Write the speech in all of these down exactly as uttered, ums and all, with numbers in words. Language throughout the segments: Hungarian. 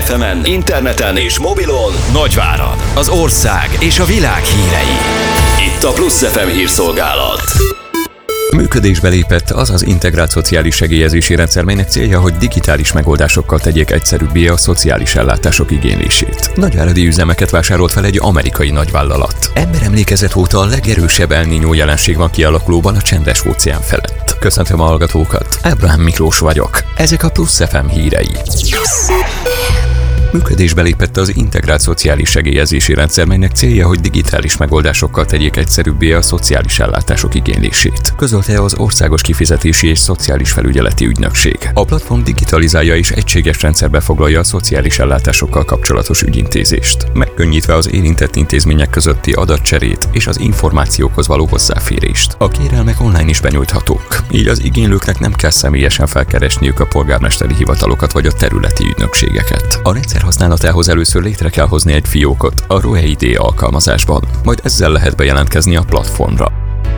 ef emen, interneten és mobilon Nagyvárad, az ország és a világ hírei. Itt a Plusz ef em hírszolgálat. Működésbe lépett az az integrált szociális segélyezési rendszer, melynek célja, hogy digitális megoldásokkal tegyék egyszerűbbé a szociális ellátások igénylését. Nagyváradi üzemeket vásárolt fel egy amerikai nagyvállalat. Emberemlékezet óta a legerősebb El Niño jelenség van kialakulóban a csendes óceán felett. Köszöntöm a hallgatókat, Ábrahám Miklós vagyok. Ezek a Plusz ef em hírei. Működésbe lépett az integrált szociális segélyezési rendszer, melynek célja, hogy digitális megoldásokkal tegyék egyszerűbbé a szociális ellátások igénylését. Közölte az Országos Kifizetési és Szociális Felügyeleti Ügynökség. A platform digitalizálja és egységes rendszerbe foglalja a szociális ellátásokkal kapcsolatos ügyintézést, megkönnyítve az érintett intézmények közötti adatcserét és az információkhoz való hozzáférést. A kérelmek online is benyújthatók, így az igénylőknek nem kell személyesen felkeresniük a polgármesteri hivatalokat vagy a területi ügynökségeket. A rendszer használatához először létre kell hozni egy fiókot a RoeID alkalmazásban, majd ezzel lehet bejelentkezni a platformra.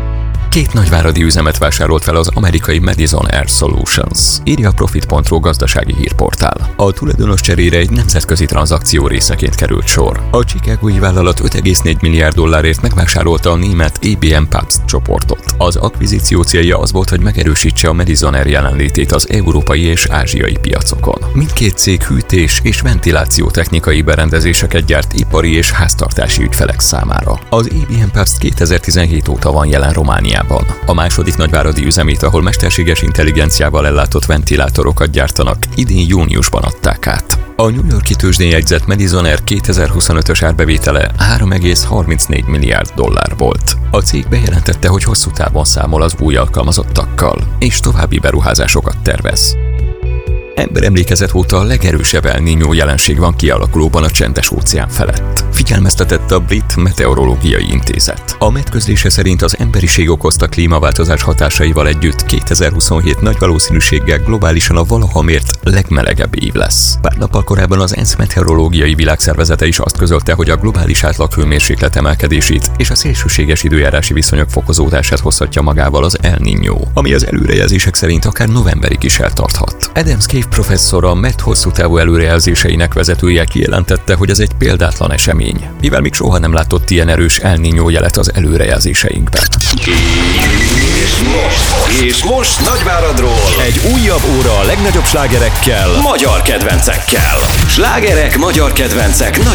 Két nagyváradi üzemet vásárolt fel az amerikai Madison Air Solutions, írja a Profit pont ru gazdasági hírportál. A tulajdonos cserére egy nemzetközi tranzakció részeként került sor. A chicagói vállalat öt egész négy milliárd dollárért megvásárolta a német á bé em Pabst csoportot. Az akvizíció célja az volt, hogy megerősítse a Madison Air jelenlétét az európai és ázsiai piacokon. Mindkét cég hűtés és ventiláció technikai berendezéseket gyárt ipari és háztartási ügyfelek számára. Az á bé em Pabst kétezer-tizenhét óta van jelen Romániában. A második nagyváradi üzemét, ahol mesterséges intelligenciával ellátott ventilátorokat gyártanak, idén júniusban adták át. A New York-i tőzsdén jegyzett Madison Air kétezer-huszonötös árbevétele három egész harmincnégy milliárd dollár volt. A cég bejelentette, hogy hosszú távon számol az új alkalmazottakkal, és további beruházásokat tervez. Emberemlékezet óta a legerősebb El Niño jelenség van kialakulóban a csendes óceán felett. Figyelmeztetett a Brit Meteorológiai Intézet. A med közlése szerint az emberiség okozta klímaváltozás hatásaival együtt kétezer-huszonhét nagy valószínűséggel globálisan a valaha mért legmelegebb év lesz. Pár nappal korábban az ENSZ Meteorológiai Világszervezete is azt közölte, hogy a globális átlaghőmérséklet emelkedését és a szélsőséges időjárási viszonyok fokozódását hozhatja magával az El Niño, ami az előrejelzések szerint akár novemberig is eltarthat. Adam Scaife professzor, a med hosszú távú előrejelzéseinek vezetője kijelentette, hogy ez egy példátlan esemény, mivel még soha nem látott ilyen erős El Niño jelet az előrejelzéseinkben. És most, és most Nagyváradról egy újabb óra a legnagyobb slágerekkel, magyar kedvencekkel. Slágerek, magyar kedvencek Nagyvárad.